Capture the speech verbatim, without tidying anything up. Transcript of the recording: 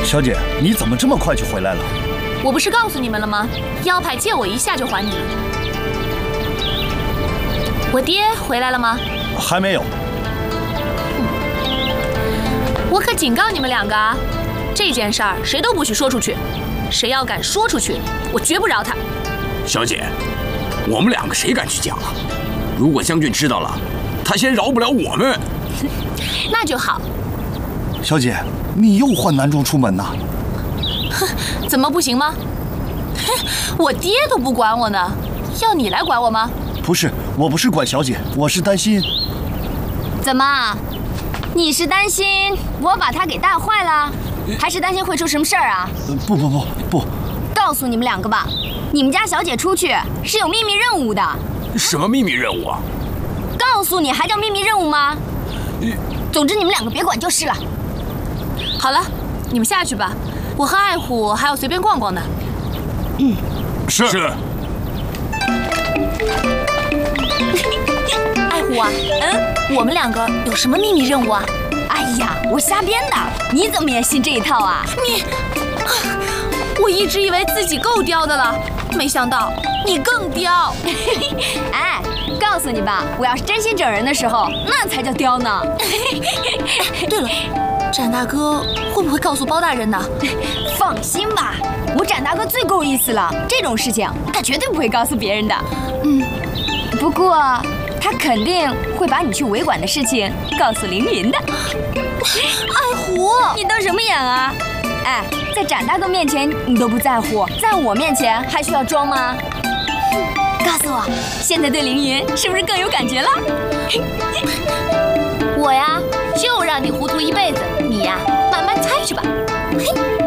小姐，你怎么这么快就回来了？ 我不是告诉你们了吗？腰牌借我一下就还你。我爹回来了吗？ 还没有。 我可警告你们两个啊，这件事儿谁都不许说出去，谁要敢说出去，我绝不饶他。 小姐，我们两个谁敢去讲啊？如果将军知道了，他先饶不了我们。 那就好。 小姐，你又换男装出门呐？ 哼，怎么不行吗？哼，我爹都不管我呢，要你来管我吗？ 不是，我不是管小姐，我是担心。 怎么？你是担心我把他给带坏了，还是担心会出什么事儿啊？ 呃，不不不不。 告诉你们两个吧，你们家小姐出去是有秘密任务的。 什么秘密任务啊？ 告诉你还叫秘密任务吗？总之你们两个别管就是了。 好了，你们下去吧，我和爱虎还要随便逛逛呢。 嗯， 是是。 爱虎啊，嗯，我们两个有什么秘密任务啊？ 哎呀，我瞎编的，你怎么也信这一套啊？ 你，我一直以为自己够刁的了，没想到你更刁。 哎，告诉你吧，我要是真心整人的时候，那才叫刁呢。 对了，展大哥会不会告诉包大人呢？ 放心吧，我展大哥最够意思了，这种事情他绝对不会告诉别人的。嗯，不过他肯定会把你去维管的事情告诉凌云的。 爱虎， 你瞪什么眼啊？哎，在展大哥面前你都不在乎，在我面前还需要装吗？告诉我，现在对凌云是不是更有感觉了？ 我呀，就让你糊涂一辈子，你呀，慢慢猜去吧。嘿。